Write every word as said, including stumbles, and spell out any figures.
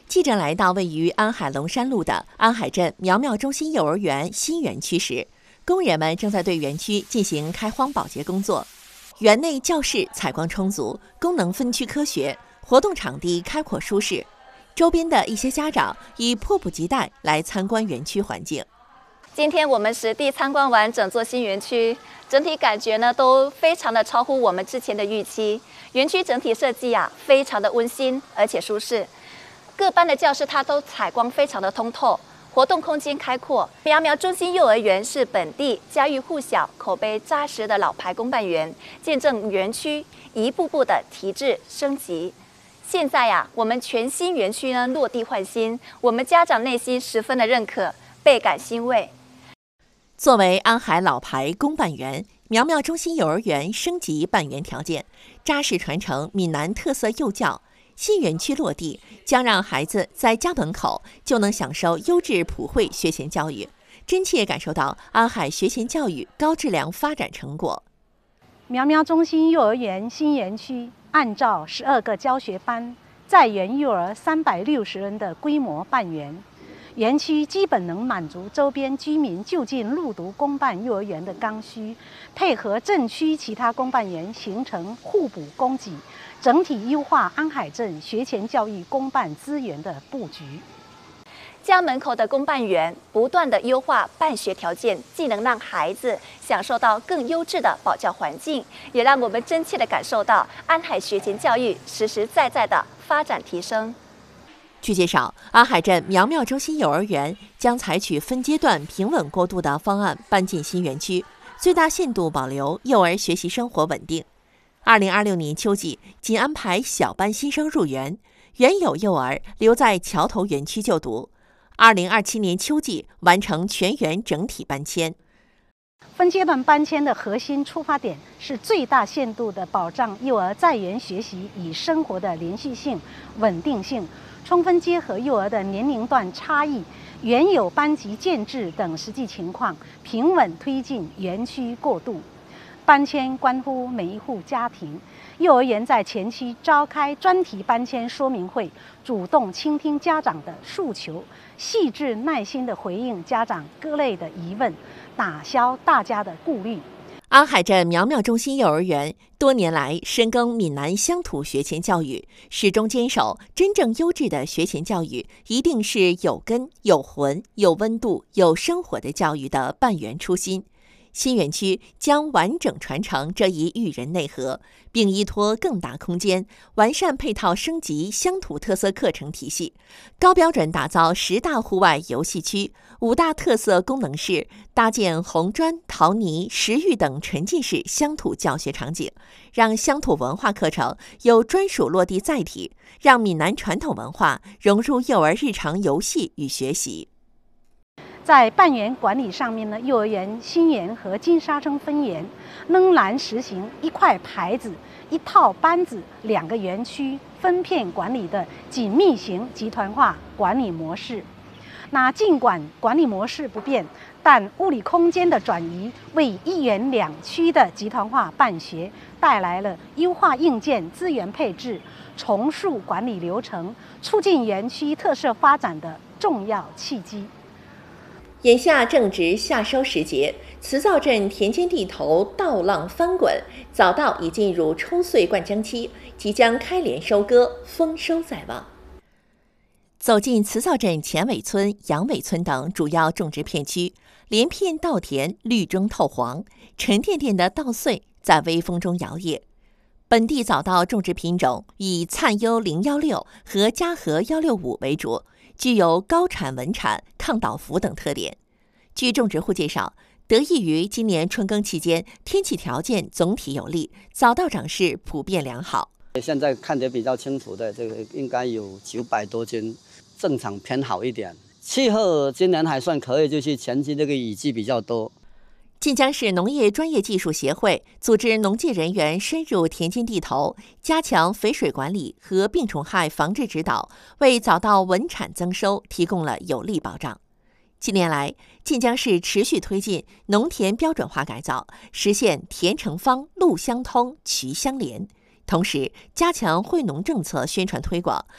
记者来到位于安海龙山路的安海镇苗苗中心幼儿园新园区时，工人们正在对园区进行开荒保洁工作。园内教室采光充足，功能分区科学，活动场地开阔舒适。周边的一些家长已迫不及待来参观园区环境。 今天我们实地参观完整座新园区，整体感觉呢都非常的超乎我们之前的预期。园区整体设计啊，非常的温馨而且舒适。各班的教室它都采光非常的通透，活动空间开阔。苗苗中心幼儿园是本地家喻户晓、口碑扎实的老牌公办园，见证园区一步步的提质升级。现在呀、啊，我们全新园区呢落地换新，我们家长内心十分的认可，倍感欣慰。 作为安海老牌公办园，苗苗中心幼儿园升级办园条件，扎实传承闽南特色幼教。新园区落地，将让孩子在家门口就能享受优质普惠学前教育，真切感受到安海学前教育高质量发展成果。 苗苗中心幼儿园新园区按照十二个教学班、在园幼儿三百六十人的规模办园，园区基本能满足周边居民就近入读公办幼儿园的刚需，配合镇区其他公办园形成互补供给，整体优化安海镇学前教育公办资源的布局。 家门口的公办园不断的优化办学条件，既能让孩子享受到更优质的保教环境，也让我们真切的感受到安海学前教育实实在在的发展提升。 据介绍，安海镇苗苗中心幼儿园将采取分阶段平稳过渡的方案搬进新园区，最大限度保留幼儿学习生活稳定。二零二六年秋季仅安排小班新生入园，原有幼儿留在桥头园区就读。二零二七年秋季完成全园整体搬迁。 分阶段搬迁的核心出发点是最大限度地保障幼儿在园学习与生活的连续性、稳定性，充分结合幼儿的年龄段差异、原有班级建制等实际情况，平稳推进园区过渡。搬迁关乎每一户家庭，幼儿园在前期召开专题搬迁说明会，主动倾听家长的诉求，细致耐心地回应家长各类的疑问，打消大家的顾虑。 安海镇苗苗中心幼儿园多年来深耕闽南乡土学前教育，始终坚守真正优质的学前教育一定是有根、有魂、有温度、有生活的教育的办园初心。新园区将完整传承这一育人内核，并依托更大空间，完善配套升级乡土特色课程体系，高标准打造十大户外游戏区、五大特色功能室，搭建红砖、陶泥、石玉等沉浸式乡土教学场景，让乡土文化课程有专属落地载体，让闽南传统文化融入幼儿日常游戏与学习。 在办园管理上面呢，幼儿园新园和金沙村分园仍然实行一块牌子、一套班子、两个园区分片管理的紧密型集团化管理模式。那尽管管理模式不变，但物理空间的转移为一园两区的集团化办学带来了优化硬件资源配置、重塑管理流程、促进园区特色发展的重要契机。 眼下正值夏收时节，慈灶镇田间地头稻浪翻滚，早稻已进入抽穗灌浆期，即将开镰收割，丰收在望。走进慈灶镇前尾村、杨尾村等主要种植片区，连片稻田绿中透黄，沉甸甸的稻穗在微风中摇曳。本地早稻种植品种以灿优零幺六和嘉禾幺六五为主，具有高产稳产、抗倒伏等特点。据种植户介绍，得益于今年春耕期间天气条件总体有利，早稻长势普遍良好。 现在看得比较清楚的，这个应该有九百多斤，正常偏好一点。气候今年还算可以，就是前期这个雨季比较多。 晋江市农业专业技术协会组织农技人员深入田间地头，加强肥水管理和病虫害防治指导，为早稻稳产增收提供了有力保障。近年来，晋江市持续推进农田标准化改造，实现田成方、路相通、渠相连，同时加强惠农政策宣传推广，